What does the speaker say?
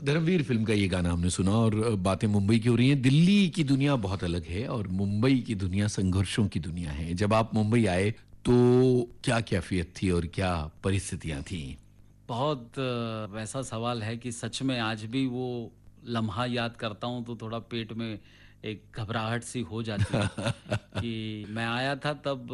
Dharmveer film का ये गाना हमने सुना और बातें मुंबई की हो रही हैं। दिल्ली की दुनिया बहुत अलग है और मुंबई की दुनिया संघर्षों की दुनिया है। जब आप मुंबई आए तो क्या कैफ़ियत थी और क्या परिस्थितियाँ थीं? बहुत वैसा सवाल है कि सच में आज भी वो लम्हा याद करता हूँ तो थोड़ा पेट में एक घबराहट सी हो जाती है कि मैं आया था तब